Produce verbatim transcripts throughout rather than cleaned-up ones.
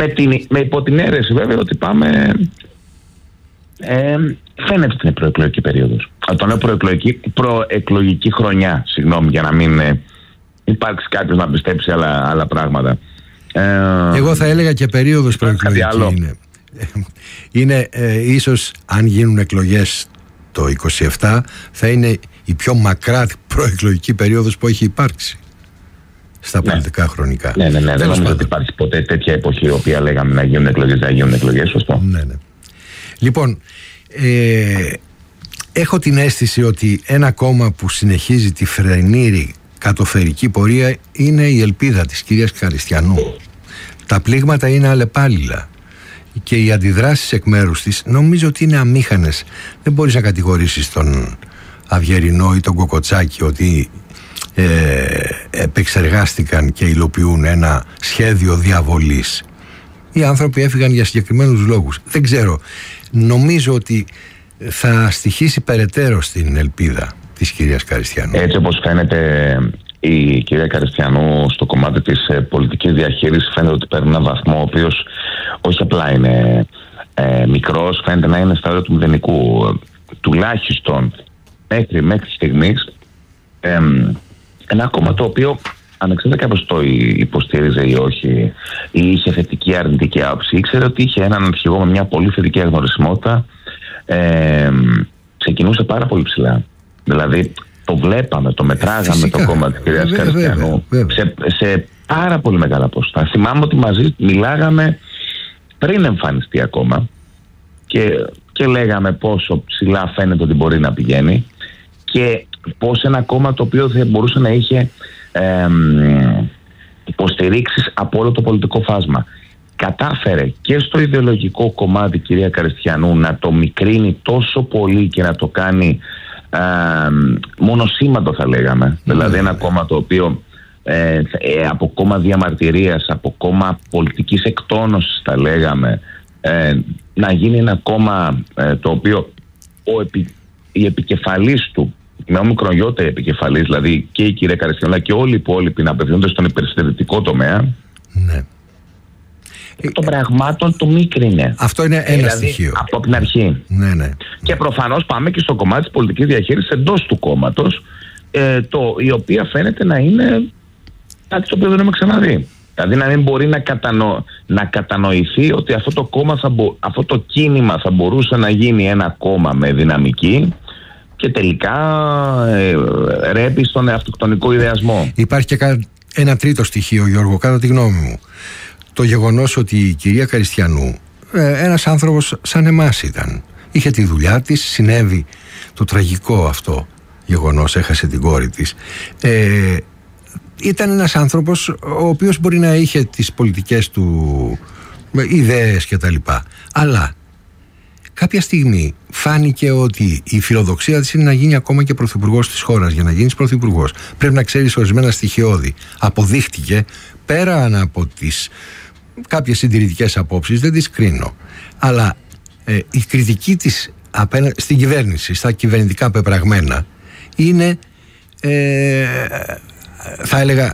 με, την, με υπό την αίρεση βέβαια ότι πάμε... Ε, φαίνεται ότι είναι προεκλογική περίοδος. Το λέω προεκλογική, προεκλογική χρονιά, συγγνώμη, για να μην ε, υπάρξει κάποιος να πιστέψει άλλα, άλλα πράγματα. Ε, Εγώ θα έλεγα και περίοδος προεκλογική είναι. Είναι ε, ίσως αν γίνουν εκλογές το είκοσι επτά θα είναι η πιο μακρά προεκλογική περίοδος που έχει υπάρξει στα ναι. πολιτικά χρονικά. Ναι, ναι, ναι. Δεν νομίζω ότι υπάρχει ποτέ τέτοια εποχή η οποία λέγαμε να γίνουν εκλογές, να γίνουν εκλογές, σωστό. Ναι, ναι. Λοιπόν, ε, έχω την αίσθηση ότι ένα κόμμα που συνεχίζει τη φρενήρη κατοφερική πορεία είναι η ελπίδα της κυρίας Καριστιανού. Τα πλήγματα είναι αλλεπάλληλα και οι αντιδράσεις εκ μέρους της νομίζω ότι είναι αμήχανες. Δεν μπορείς να κατηγορήσεις τον Αυγερινό ή τον Κοκοτσάκη ότι ε, επεξεργάστηκαν και υλοποιούν ένα σχέδιο διαβολής. Οι άνθρωποι έφυγαν για συγκεκριμένους λόγους. Δεν ξέρω. Νομίζω ότι θα στοιχήσει περαιτέρω στην ελπίδα της κυρίας Καριστιανού. Έτσι όπως φαίνεται η κυρία Καριστιανού στο κομμάτι της ε, πολιτικής διαχείρισης, φαίνεται ότι παίρνει έναν βαθμό ο οποίος όχι απλά είναι ε, μικρός, φαίνεται να είναι στα όρια του μηδενικού. Τουλάχιστον μέχρι, μέχρι στιγμής ε, ένα κόμμα το οποίο ανεξάρτητα κάπως το υποστήριζε ή όχι, ή είχε θετική αρνητική άποψη, ήξερε ότι είχε έναν αρχηγό με μια πολύ θετική αγνωρισιμότητα, ε, ξεκινούσε πάρα πολύ ψηλά. Δηλαδή το βλέπαμε, το μετράγαμε Φυσικά. το κόμμα της κυρίας Καριστιανού σε, σε πάρα πολύ μεγάλα ποσοστά. Θυμάμαι ότι μαζί μιλάγαμε πριν εμφανιστεί ακόμα και, και λέγαμε πόσο ψηλά φαίνεται ότι μπορεί να πηγαίνει και πώς ένα κόμμα το οποίο θα μπορούσε να είχε ε, υποστηρίξεις από όλο το πολιτικό φάσμα. Κατάφερε και στο ιδεολογικό κομμάτι κυρία Καριστιανού να το μικρύνει τόσο πολύ και να το κάνει ε, μονοσήμαντο θα λέγαμε. Mm. Δηλαδή ένα κόμμα το οποίο ε, ε, από κόμμα διαμαρτυρίας, από κόμμα πολιτικής εκτόνωσης θα λέγαμε, ε, να γίνει ένα κόμμα ε, το οποίο ο επι, η επικεφαλής του, με ομικρογιώτερη επικεφαλής, δηλαδή και η κυρία Καριστιανού αλλά και όλοι οι υπόλοιποι να απευθύνονται στον υπερσυντηρητικό τομέα, ναι. των πραγμάτων το μίκρινε. Αυτό είναι ένα δηλαδή, στοιχείο. Από την αρχή. Ναι, ναι. Και προφανώς πάμε και στο κομμάτι της πολιτικής διαχείρισης εντός του κόμματος, ε, το, η οποία φαίνεται να είναι κάτι το οποίο δεν έχουμε ξαναδεί. Δηλαδή να μην μπορεί να, κατανο, να κατανοηθεί ότι αυτό το, κόμμα θα μπο, αυτό το κίνημα θα μπορούσε να γίνει ένα κόμμα με δυναμική και τελικά ε, ρέπει στον αυτοκτονικό ιδεασμό. Υπάρχει και ένα τρίτο στοιχείο, Γιώργο, κατά τη γνώμη μου. Το γεγονός ότι η κυρία Καριστιανού, ε, ένας άνθρωπος σαν εμάς ήταν. Είχε τη δουλειά της, συνέβη το τραγικό αυτό γεγονός, έχασε την κόρη της. Ε, ήταν ένας άνθρωπος ο οποίος μπορεί να είχε τις πολιτικές του ιδέες και τα λοιπά. Αλλά κάποια στιγμή φάνηκε ότι η φιλοδοξία της είναι να γίνει ακόμα και πρωθυπουργός της χώρας. Για να γίνεις πρωθυπουργός πρέπει να ξέρεις ορισμένα στοιχειώδη. Αποδείχτηκε, πέραν από τις κάποιες συντηρητικές απόψεις, δεν τις κρίνω, αλλά ε, η κριτική της απένα, στην κυβέρνηση, στα κυβερνητικά πεπραγμένα είναι ε, θα έλεγα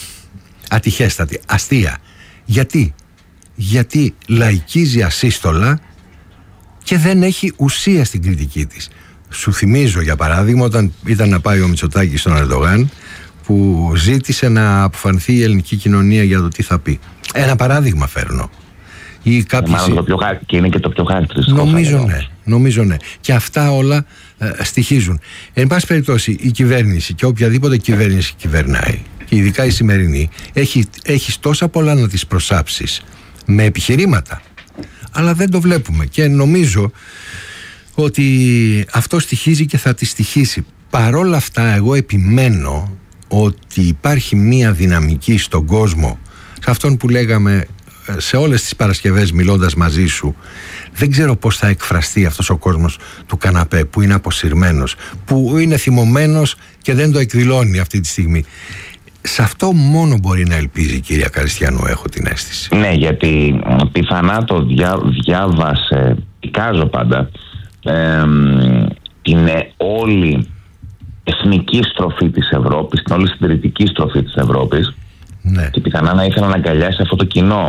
ατυχέστατη, αστεία. Γιατί? Γιατί λαϊκίζει ασύστολα και δεν έχει ουσία στην κριτική της. Σου θυμίζω για παράδειγμα όταν ήταν να πάει ο Μητσοτάκης στον Ερντογάν, που ζήτησε να αποφανθεί η ελληνική κοινωνία για το τι θα πει. Ένα παράδειγμα φέρνω. Ή κάποιοι... Μάλλον το πιο χάρη, και είναι και το πιο χαρακτηριστικό. Νομίζω ναι, νομίζω ναι. Και αυτά όλα ε, στοιχίζουν. Εν πάση περιπτώσει η κυβέρνηση και οποιαδήποτε κυβέρνηση κυβερνάει, και ειδικά η σημερινή, έχει, έχεις τόσα πολλά να τις προσάψεις με επιχειρήματα. Αλλά δεν το βλέπουμε και νομίζω ότι αυτό στοιχίζει και θα τη στοιχίσει. Παρόλα αυτά εγώ επιμένω ότι υπάρχει μία δυναμική στον κόσμο, σε αυτόν που λέγαμε σε όλες τις Παρασκευές μιλώντας μαζί σου, δεν ξέρω πώς θα εκφραστεί αυτός ο κόσμος του καναπέ που είναι αποσυρμένος, που είναι θυμωμένος και δεν το εκδηλώνει αυτή τη στιγμή. Σε αυτό μόνο μπορεί να ελπίζει η κυρία Καριστιανού, έχω την αίσθηση. Ναι, γιατί πιθανά το διά, διάβασε, εικάζω πάντα, ε, την όλη εθνική στροφή της Ευρώπης, την όλη συντηρητική στροφή της Ευρώπης, ναι. Και πιθανά να ήθελα να αγκαλιάσει αυτό το κοινό.